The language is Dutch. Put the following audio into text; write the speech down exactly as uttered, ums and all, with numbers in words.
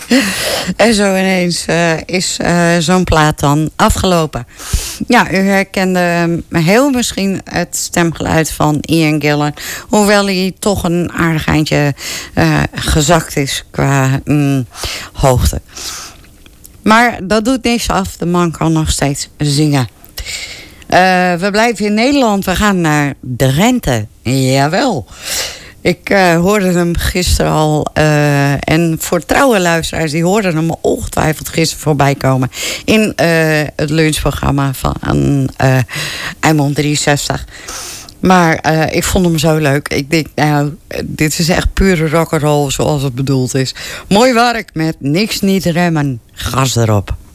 En zo ineens uh, is uh, zo'n plaat dan afgelopen. Ja, u herkende heel misschien het stemgeluid van Ian Gillan. Hoewel hij toch een aardig eindje uh, gezakt is qua um, hoogte. Maar dat doet niks af. De man kan nog steeds zingen. Uh, we blijven in Nederland. We gaan naar Drenthe. Jawel. Ik uh, hoorde hem gisteren al. Uh, en voor trouwe luisteraars, die hoorden hem ongetwijfeld gisteren voorbij komen. In uh, het lunchprogramma van uh, Eimond driezestig. Maar uh, ik vond hem zo leuk. Ik denk, nou, dit is echt pure rock'n'roll zoals het bedoeld is. Mooi werk met niks niet remmen. Gas erop.